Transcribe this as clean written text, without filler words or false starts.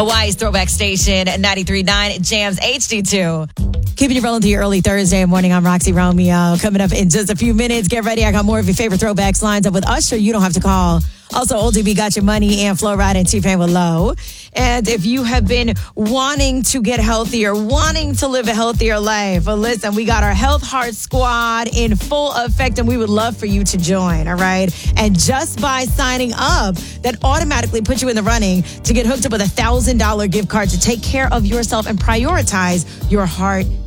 Hawaii's Throwback Station, 93.9 Jams HD2. Keeping you rolling through your early Thursday morning. I'm Roxy Romeo. Coming up in just a few minutes. Get ready. I got more of your favorite throwbacks lines up with Usher. You don't have to call. Also, Old DB got your money and Flo Rida and T-Pain with Low. And if you have been wanting to get healthier, wanting to live a healthier life, well, listen, we got our Health Heart Squad in full effect, and we would love for you to join, all right? And just by signing up, that automatically puts you in the running to get hooked up with a $1,000 gift card to take care of yourself and prioritize your heart